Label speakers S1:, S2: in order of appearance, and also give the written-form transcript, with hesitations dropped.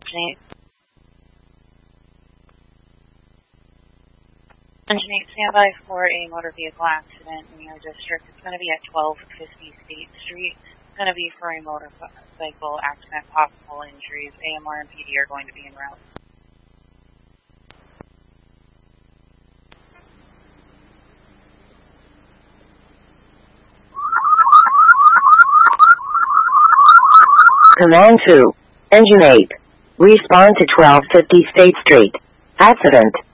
S1: Engine 8. Engine 8, stand by for a motor vehicle accident in your district. It's going to be at 1250 State Street. It's going to be for a motorcycle accident, possible injuries. AMR and PD are going to be en route.
S2: Command to Engine 8. Respond to 1250 State Street. Accident.